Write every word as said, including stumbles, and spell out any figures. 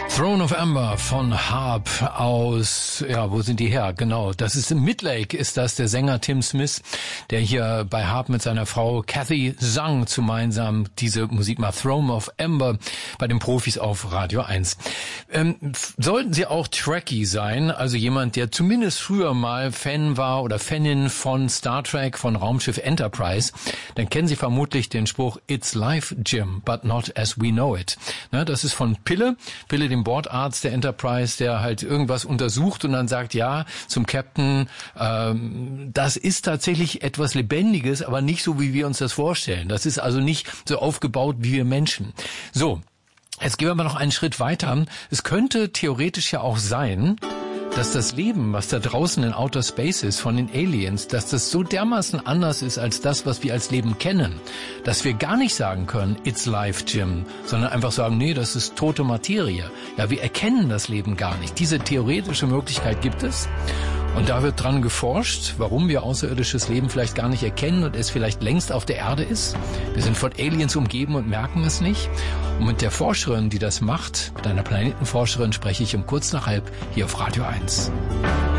Throne of Amber von Harp aus, ja, wo sind die her? Genau, das ist in Midlake, ist das der Sänger Tim Smith, der hier bei Harp mit seiner Frau Kathy sang, gemeinsam diese Musik mal Throne of Amber bei den Profis auf Radio eins. Ähm, sollten Sie auch Trekkie sein, also jemand, der zumindest früher mal Fan war oder Fanin von Star Trek, von Raumschiff Enterprise, dann kennen Sie vermutlich den Spruch It's life, Jim, but not as we know it. Na, das ist von Pille, Pille dem Bordarzt der Enterprise, der halt irgendwas untersucht und dann sagt, ja, zum Captain, ähm, das ist tatsächlich etwas Lebendiges, aber nicht so, wie wir uns das vorstellen. Das ist also nicht so aufgebaut wie wir Menschen. So, jetzt gehen wir mal noch einen Schritt weiter. Es könnte theoretisch ja auch sein, dass das Leben, was da draußen in Outer Space ist, von den Aliens, dass das so dermaßen anders ist als das, was wir als Leben kennen, dass wir gar nicht sagen können, it's life, Jim, sondern einfach sagen, nee, das ist tote Materie. Ja, wir erkennen das Leben gar nicht. Diese theoretische Möglichkeit gibt es. Und da wird dran geforscht, warum wir außerirdisches Leben vielleicht gar nicht erkennen und es vielleicht längst auf der Erde ist. Wir sind von Aliens umgeben und merken es nicht. Und mit der Forscherin, die das macht, mit einer Planetenforscherin, spreche ich um kurz nach halb hier auf Radio eins.